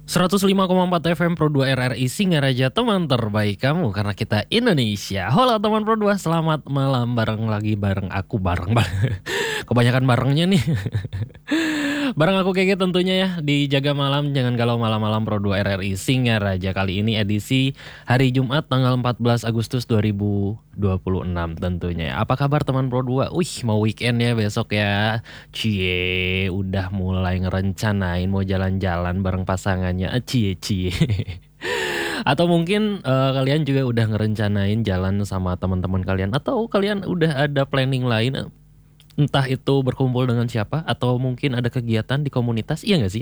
105,4 FM Pro 2 RRI Singaraja, teman terbaik kamu karena kita Indonesia. Halo teman Pro 2, selamat malam bareng aku kebanyakan barengnya nih. Bareng aku Keke tentunya ya di Jaga Malam, jangan galau malam-malam Pro 2 RRI Singaraja. Kali ini edisi hari Jumat tanggal 14 Agustus 2026 tentunya ya. Apa kabar teman Pro 2? Wih, mau weekend ya besok ya. Cie, udah mulai ngerencanain mau jalan-jalan bareng pasangannya. Cie. Atau mungkin kalian juga udah ngerencanain jalan sama teman-teman kalian, atau kalian udah ada planning lain, entah itu berkumpul dengan siapa atau mungkin ada kegiatan di komunitas, iya nggak sih?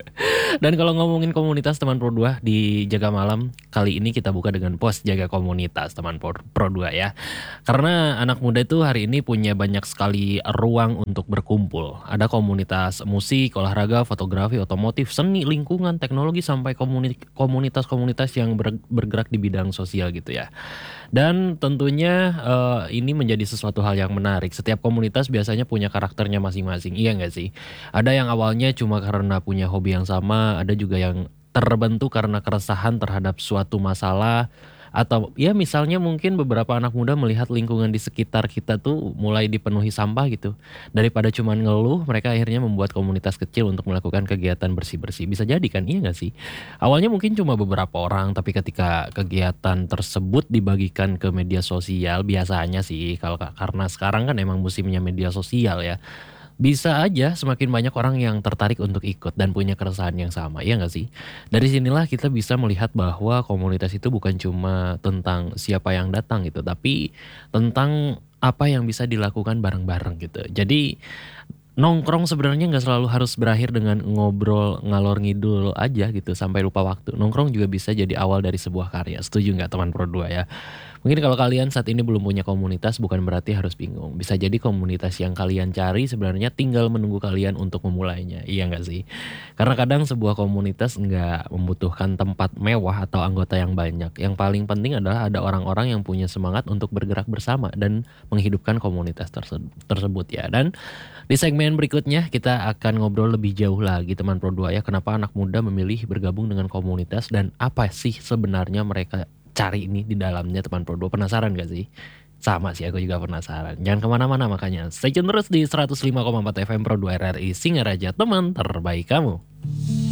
Dan kalau ngomongin komunitas teman Pro 2 di Jaga Malam, kali ini kita buka dengan pos jaga komunitas teman Pro 2 ya. Karena anak muda itu hari ini punya banyak sekali ruang untuk berkumpul. Ada komunitas musik, olahraga, fotografi, otomotif, seni, lingkungan, teknologi, sampai komunitas-komunitas yang bergerak di bidang sosial gitu ya. Dan tentunya ini menjadi sesuatu hal yang menarik. Setiap komunitas biasanya punya karakternya masing-masing, iya nggak sih? Ada yang awalnya cuma karena punya hobi yang sama, ada juga yang terbentuk karena keresahan terhadap suatu masalah, atau ya misalnya mungkin beberapa anak muda melihat lingkungan di sekitar kita tuh mulai dipenuhi sampah gitu. Daripada cuman ngeluh, mereka akhirnya membuat komunitas kecil untuk melakukan kegiatan bersih-bersih. Bisa jadi kan, iya nggak sih? Awalnya mungkin cuma beberapa orang, tapi ketika kegiatan tersebut dibagikan ke media sosial, biasanya sih kalau karena sekarang kan emang musimnya media sosial ya, bisa aja semakin banyak orang yang tertarik untuk ikut dan punya keresahan yang sama, iya nggak sih? Dari sinilah kita bisa melihat bahwa komunitas itu bukan cuma tentang siapa yang datang gitu, tapi tentang apa yang bisa dilakukan bareng-bareng gitu. Jadi nongkrong sebenarnya nggak selalu harus berakhir dengan ngobrol ngalor ngidul aja gitu sampai lupa waktu. Nongkrong juga bisa jadi awal dari sebuah karya. Setuju nggak teman Pro 2 ya? Mungkin kalau kalian saat ini belum punya komunitas, bukan berarti harus bingung. Bisa jadi komunitas yang kalian cari sebenarnya tinggal menunggu kalian untuk memulainya. Iya nggak sih? Karena kadang sebuah komunitas nggak membutuhkan tempat mewah atau anggota yang banyak. Yang paling penting adalah ada orang-orang yang punya semangat untuk bergerak bersama dan menghidupkan komunitas tersebut ya. Dan di segmen berikutnya kita akan ngobrol lebih jauh lagi teman Pro 2 ya. Kenapa anak muda memilih bergabung dengan komunitas dan apa sih sebenarnya mereka cari ini di dalamnya teman Pro 2. Penasaran gak sih? Sama sih, aku juga penasaran. Jangan kemana-mana makanya stay tune terus di 105,4 FM Pro 2 RRI Singaraja, teman terbaik kamu.